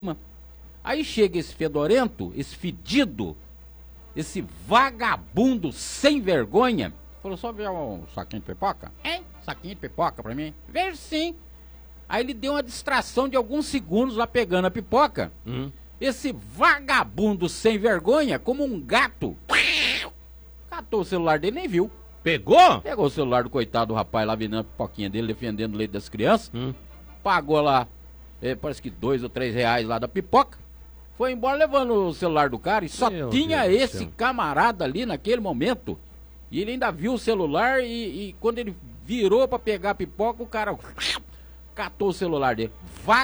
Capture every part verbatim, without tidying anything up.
Aí chega esse fedorento, esse fedido, esse vagabundo sem vergonha, falou, só ver um saquinho de pipoca? Hein? Saquinho de pipoca pra mim? Vejo sim. Aí ele deu uma distração de alguns segundos lá pegando a pipoca. Hum. Esse vagabundo sem vergonha, como um gato, catou o celular dele e nem viu. Pegou? Pegou o celular do coitado do rapaz lá vendendo a pipoquinha dele, defendendo o leite das crianças. Hum. Pagou lá, eh, parece que dois ou três reais lá da pipoca. Foi embora levando o celular do cara e só Meu tinha Deus esse camarada ali naquele momento. E ele ainda viu o celular e, e quando ele virou pra pegar a pipoca, o cara catou o celular dele.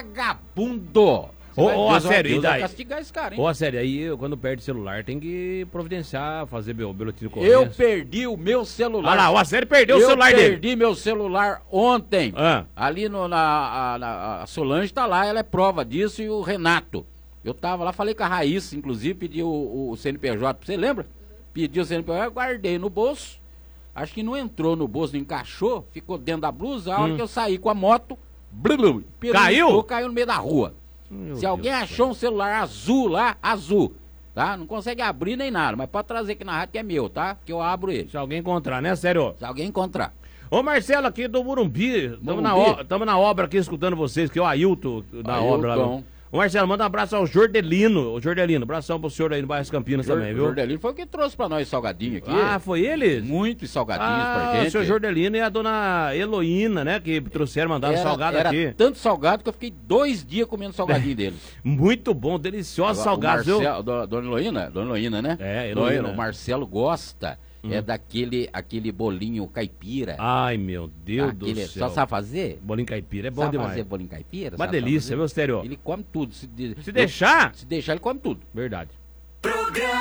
Vagabundo! Ô, ô, a sério, Deus e daí? vai castigar esse cara, hein? Ô, a sério, aí eu, quando perde o celular tem que providenciar, fazer boletim de ocorrência. Eu perdi o meu celular. Olha lá, o a sério perdeu eu o celular dele. Eu perdi meu celular ontem. Ah. Ali no, na, a, na, a Solange tá lá, ela é prova disso, e o Renato. Eu tava lá, falei com a Raíssa, inclusive, pedi o, o C N P J, você lembra? Pedi o C N P J, guardei no bolso. Acho que não entrou no bolso, não encaixou, ficou dentro da blusa. A hora hum. que eu saí com a moto, blum, blum, caiu? Caiu no meio da rua. Meu Se alguém Deus achou Deus. um celular azul lá, azul, tá? Não consegue abrir nem nada, mas pode trazer aqui na rádio que é meu, tá? Que eu abro ele. Se alguém encontrar, né, sério? Se alguém encontrar. Ô, Marcelo, aqui do Morumbi, estamos na, na obra aqui escutando vocês, que é o Ailton na Ailton. obra lá. Ô, Marcelo, manda um abraço ao Jordelino. Ô, Jordelino, abração pro senhor aí no bairro Campinas Jor, também, viu? O Jordelino foi o que trouxe pra nós salgadinho aqui. Ah, foi ele? Muitos salgadinhos ah, pra gente. O senhor Jordelino e a dona Heloína, né, que trouxeram, mandaram era, salgado era aqui. Era tanto salgado que eu fiquei dois dias comendo salgadinho deles. Muito bom, delicioso salgado, viu? Dona Heloína, dona Heloína, né? É, Heloína. O Marcelo gosta. Hum. É daquele aquele bolinho caipira. Ai, meu Deus aquele, do céu. Só sabe fazer? Bolinho caipira é bom sabe demais. fazer bolinho caipira? Uma delícia, meu estéreo. Ele come tudo. Se, se deixar? Se deixar, ele come tudo. Verdade.